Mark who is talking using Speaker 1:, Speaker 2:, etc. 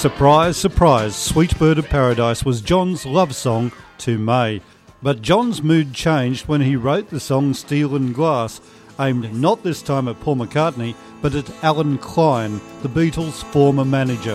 Speaker 1: Surprise, surprise, Sweet Bird of Paradise was John's love song to May. But John's mood changed when he wrote the song Steel and Glass, aimed not this time at Paul McCartney, but at Alan Klein, the Beatles' former manager.